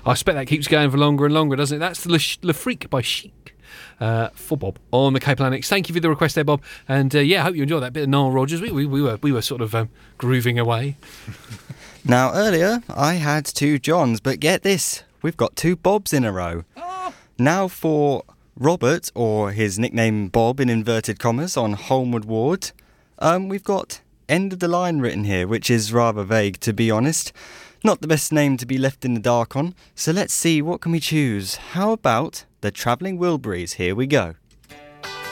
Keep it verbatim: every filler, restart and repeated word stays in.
I expect that keeps going for longer and longer, doesn't it? That's Le, Le Freak by Chic. Uh, for Bob on the Cape Atlantics. Thank you for the request there, Bob. And uh, yeah, I hope you enjoyed that bit of Nile Rodgers. We, we, we were we were sort of um, grooving away. Now, earlier, I had two Johns, but get this, we've got two Bobs in a row. Oh. Now for Robert, or his nickname Bob in inverted commas, on Holmwood Ward, um, we've got End of the Line written here, which is rather vague, to be honest. Not the best name to be left in the dark on, so let's see, what can we choose? How about the Travelling Wilburys? Here we go.